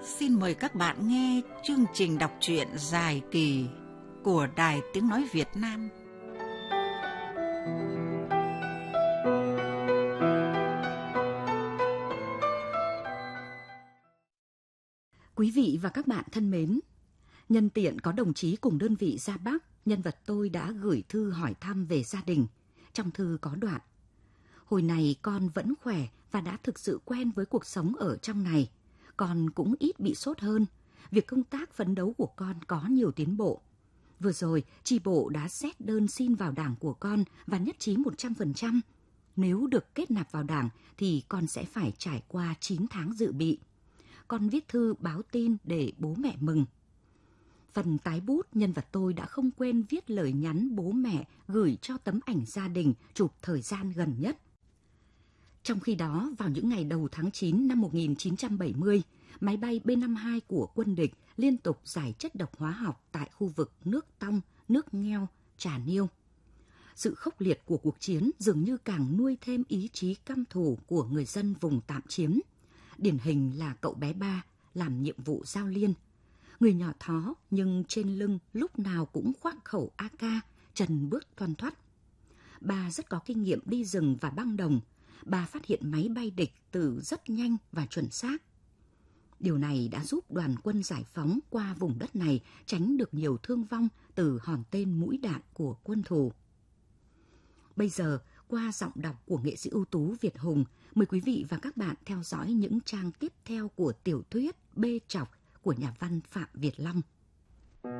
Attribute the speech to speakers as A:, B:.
A: Xin mời các bạn nghe chương trình đọc truyện dài kỳ của Đài Tiếng Nói Việt Nam.
B: Quý vị và các bạn thân mến, nhân tiện có đồng chí cùng đơn vị ra Bắc, nhân vật tôi đã gửi thư hỏi thăm về gia đình. Trong thư có đoạn: hồi này con vẫn khỏe và đã thực sự quen với cuộc sống ở trong này. Con cũng ít bị sốt hơn. Việc công tác phấn đấu của con có nhiều tiến bộ. Vừa rồi, chi bộ đã xét đơn xin vào đảng của con và nhất trí 100%. Nếu được kết nạp vào đảng thì con sẽ phải trải qua 9 tháng dự bị. Con viết thư báo tin để bố mẹ mừng. Phần tái bút, nhân vật tôi đã không quên viết lời nhắn bố mẹ gửi cho tấm ảnh gia đình chụp thời gian gần nhất. Trong khi đó, vào những ngày đầu tháng 9 năm 1970, máy bay B-52 của quân địch liên tục rải chất độc hóa học tại khu vực nước Tong, nước Ngheo, Trà Niêu. Sự khốc liệt của cuộc chiến dường như càng nuôi thêm ý chí căm thù của người dân vùng tạm chiếm. Điển hình là cậu bé Ba làm nhiệm vụ giao liên. Người nhỏ thó nhưng trên lưng lúc nào cũng khoác khẩu AK, chân bước thoăn thoắt. Ba rất có kinh nghiệm đi rừng và băng đồng. Bà phát hiện máy bay địch từ rất nhanh và chuẩn xác. Điều này đã giúp đoàn quân giải phóng qua vùng đất này tránh được nhiều thương vong từ hòn tên mũi đạn của quân thù. Bây giờ, qua giọng đọc của nghệ sĩ ưu tú Việt Hùng, mời quý vị và các bạn theo dõi những trang tiếp theo của tiểu thuyết Bê Trọc của nhà văn Phạm Việt Long.